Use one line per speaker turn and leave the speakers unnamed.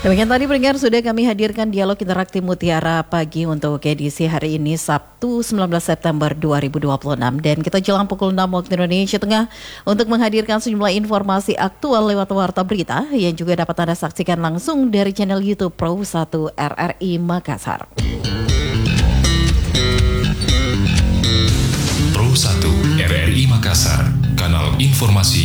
Demikian tadi pendengar sudah kami hadirkan dialog interaktif Mutiara Pagi untuk edisi hari ini Sabtu 19 September 2026 dan kita jelang pukul 6 waktu Indonesia Tengah untuk menghadirkan sejumlah informasi aktual lewat warta berita yang juga dapat Anda saksikan langsung dari channel YouTube Pro 1 RRI Makassar.
Pro 1 RRI Makassar, kanal informasi